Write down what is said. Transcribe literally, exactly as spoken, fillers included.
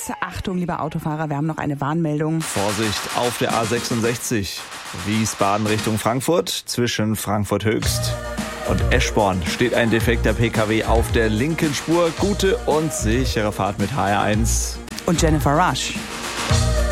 eins. Achtung, liebe Autofahrer, wir haben noch eine Warnmeldung. Vorsicht auf der A sechsundsechzig. Wiesbaden Richtung Frankfurt. Zwischen Frankfurt Höchst und Eschborn steht ein defekter P K W auf der linken Spur. Gute und sichere Fahrt mit H R eins. Und Jennifer Rush.